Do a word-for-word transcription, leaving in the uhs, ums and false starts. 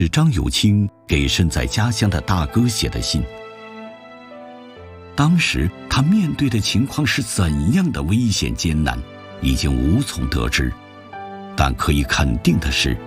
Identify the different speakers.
Speaker 1: 是张有清给身在家乡的大哥写的信。当时他面对的情况是怎样的危险艰难，已经无从得知，但可以肯定的是，